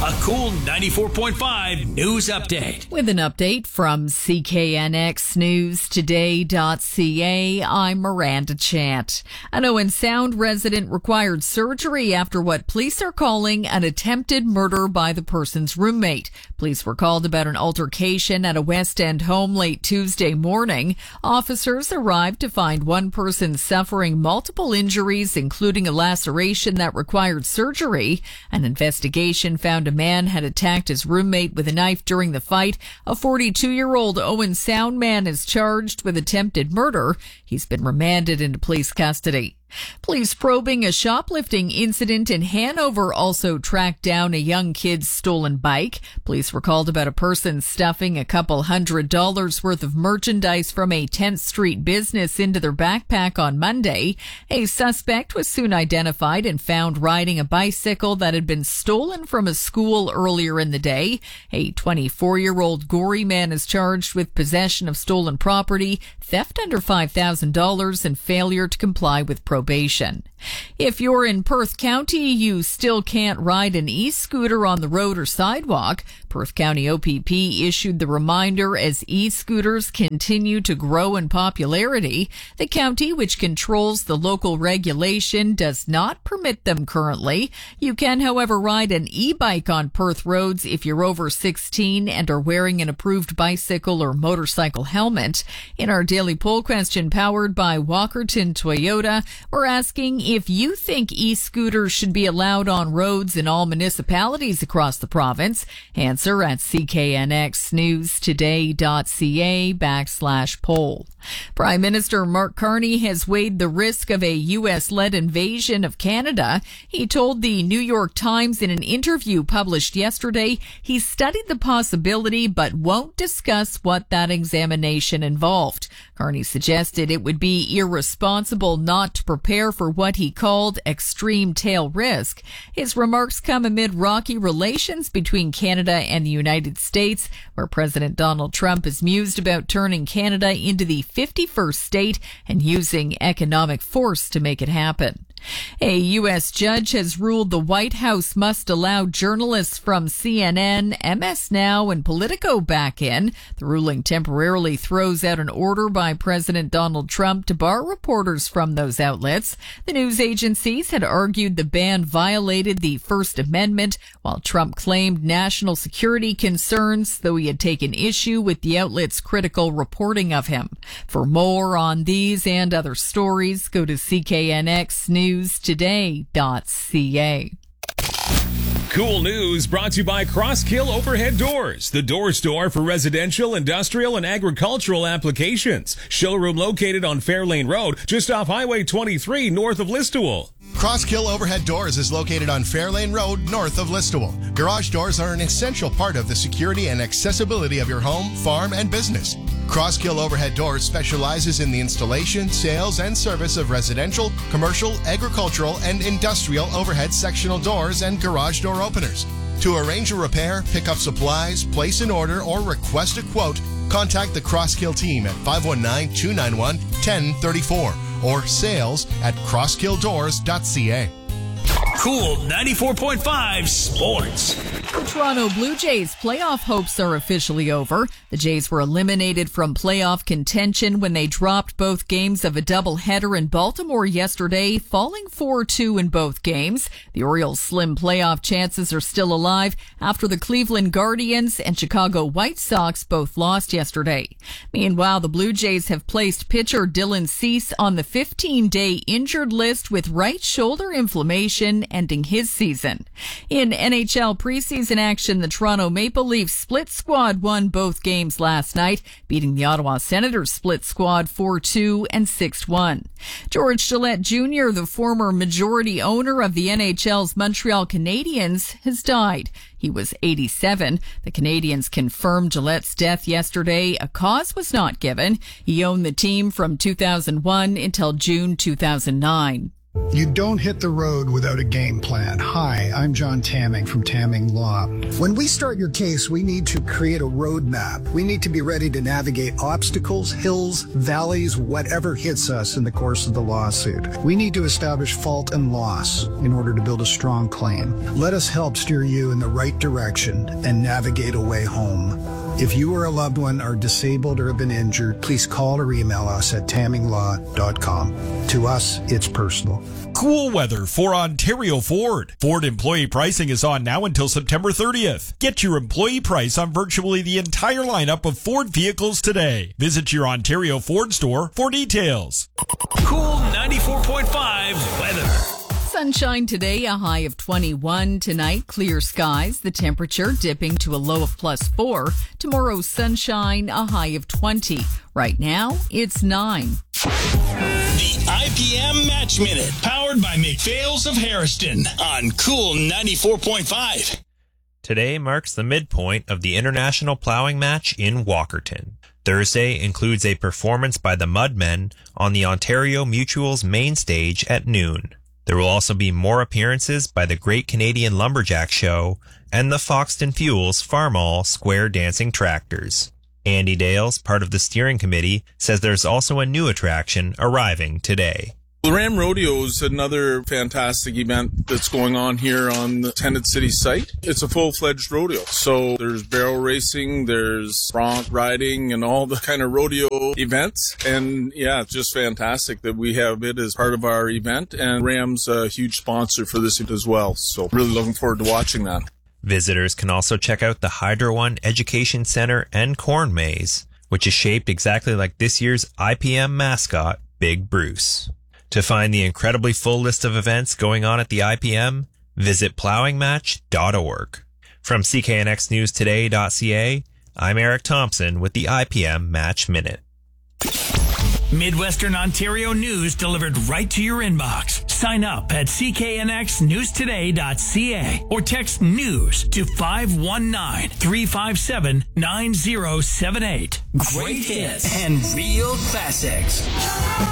A cool 94.5 news update. With an update from CKNXNewsToday.ca, I'm Miranda Chant. An Owen Sound resident required surgery after what police are calling an attempted murder by the person's roommate. Police were called about an altercation at a West End home late Tuesday morning. Officers arrived to find one person suffering multiple injuries, including a laceration that required surgery. An investigation found a man had attacked his roommate with a knife during the fight. A 42-year-old Owen Sound man is charged with attempted murder. He's been remanded into police custody. Police probing a shoplifting incident in Hanover also tracked down a young kid's stolen bike. Police were called about a person stuffing a couple $100 worth of merchandise from a 10th Street business into their backpack on Monday. A suspect was soon identified and found riding a bicycle that had been stolen from a school earlier in the day. A 24-year-old Gorey man is charged with possession of stolen property, theft under $5,000, and failure to comply with probation. If you're in Perth County, you still can't ride an e-scooter on the road or sidewalk. Perth County OPP issued the reminder as e-scooters continue to grow in popularity. The county, which controls the local regulation, does not permit them currently. You can, however, ride an e-bike on Perth roads if you're over 16 and are wearing an approved bicycle or motorcycle helmet. In our daily poll question powered by Walkerton Toyota, we're asking if you think e-scooters should be allowed on roads in all municipalities across the province. Answer at CKNXNewsToday.ca/poll. Prime Minister Mark Carney has weighed the risk of a U.S.-led invasion of Canada. He told the New York Times in an interview published yesterday he studied the possibility but won't discuss what that examination involved. Carney suggested it would be irresponsible not to prepare for what he called extreme tail risk. His remarks come amid rocky relations between Canada and the United States, where President Donald Trump is mused about turning Canada into the 51st state and using economic force to make it happen. A U.S. judge has ruled the White House must allow journalists from CNN, MS Now, and Politico back in. The ruling temporarily throws out an order by President Donald Trump to bar reporters from those outlets. The news agencies had argued the ban violated the First Amendment, while Trump claimed national security concerns, though he had taken issue with the outlet's critical reporting of him. For more on these and other stories, go to CKNXNewsToday.ca. Cool news brought to you by Crosskill Overhead Doors, the door store for residential, industrial, and agricultural applications. Showroom located on Fairlane Road, just off Highway 23, north of Listowel. Crosskill Overhead Doors is located on Fairlane Road, north of Listowel. Garage doors are an essential part of the security and accessibility of your home, farm, and business. Crosskill Overhead Doors specializes in the installation, sales, and service of residential, commercial, agricultural, and industrial overhead sectional doors and garage door openers. To arrange a repair, pick up supplies, place an order, or request a quote, contact the Crosskill team at 519-291-1034 or sales@crosskilldoors.ca. Cool 94.5 Sports. The Toronto Blue Jays' playoff hopes are officially over. The Jays were eliminated from playoff contention when they dropped both games of a doubleheader in Baltimore yesterday, falling 4-2 in both games. The Orioles' slim playoff chances are still alive after the Cleveland Guardians and Chicago White Sox both lost yesterday. Meanwhile, the Blue Jays have placed pitcher Dylan Cease on the 15-day injured list with right shoulder inflammation, ending his season. In NHL preseason action, the Toronto Maple Leafs split squad won both games last night, beating the Ottawa Senators split squad 4-2 and 6-1. George Gillette Jr., the former majority owner of the NHL's Montreal Canadiens, has died. He was 87. The Canadiens confirmed Gillette's death yesterday. A cause was not given. He owned the team from 2001 until June 2009. You don't hit the road without a game plan. Hi, I'm John Tamming from Tamming Law. When we start your case, we need to create a roadmap. We need to be ready to navigate obstacles, hills, valleys, whatever hits us in the course of the lawsuit. We need to establish fault and loss in order to build a strong claim. Let us help steer you in the right direction and navigate a way home. If you or a loved one are disabled or have been injured, please call or email us at tamminglaw.com. To us, it's personal. Cool weather for Ontario Ford. Ford employee pricing is on now until September 30th. Get your employee price on virtually the entire lineup of Ford vehicles today. Visit your Ontario Ford store for details. Cool 94.5 weather. Sunshine today, a high of 21. Tonight, clear skies, the temperature dipping to a low of +4. Tomorrow, sunshine, a high of 20. Right now, it's 9. The IPM Match Minute, powered by McPhail's of Harriston on Cool 94.5. Today marks the midpoint of the International Plowing Match in Walkerton. Thursday includes a performance by the Mudmen on the Ontario Mutual's main stage at noon. There will also be more appearances by the Great Canadian Lumberjack Show and the Foxton Fuels Farmall Square Dancing Tractors. Andy Dales, part of the steering committee, says there's also a new attraction arriving today. The Ram Rodeo is another fantastic event that's going on here on the Tenant City site. It's a full-fledged rodeo. So there's barrel racing, there's bronc riding, and all the kind of rodeo events. And yeah, it's just fantastic that we have it as part of our event. And Ram's a huge sponsor for this as well. So really looking forward to watching that. Visitors can also check out the Hydro One Education Center and Corn Maze, which is shaped exactly like this year's IPM mascot, Big Bruce. To find the incredibly full list of events going on at the IPM, visit plowingmatch.org. From CKNXNewsToday.ca, I'm Eric Thompson with the IPM Match Minute. Midwestern Ontario news delivered right to your inbox. Sign up at cknxnewstoday.ca or text news to 519-357-9078. Great hits and real classics.